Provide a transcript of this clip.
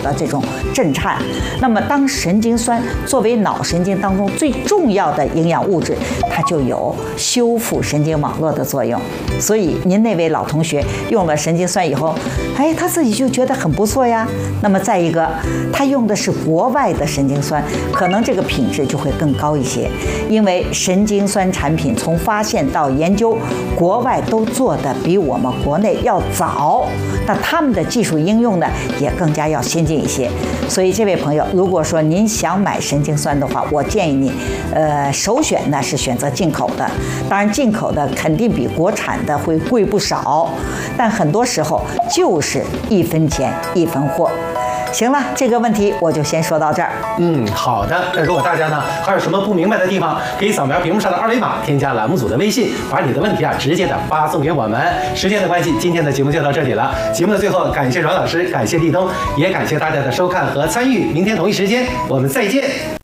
的这种震颤。那么，当神经酸作为脑神经当中最重要的营养物质，它就有修复神经网络的作用。所以，您那位老同学用了神经酸以后，哎，他自己就觉得很不错呀。那么再一个，他用的是国外的神经酸，可能这个品质就会更高一些，因为神经酸产品从发现到研究，国外都做的比我们国内要早，那他们的技术应用呢也更加要先进一些。所以这位朋友，如果说您想买神经酸的话，我建议你，首选呢是选择进口的。当然，进口的肯定比国产的会贵不少，但很多时候就是1分钱1分货。行了，这个问题我就先说到这儿。 好的。那如果大家呢还有什么不明白的地方，可以扫描屏幕上的2维码，添加栏目组的微信，把你的问题直接的发送给我们。时间的关系，今天的节目就到这里了。节目的最后，感谢阮老师，感谢立冬，也感谢大家的收看和参与。明天同一时间，我们再见。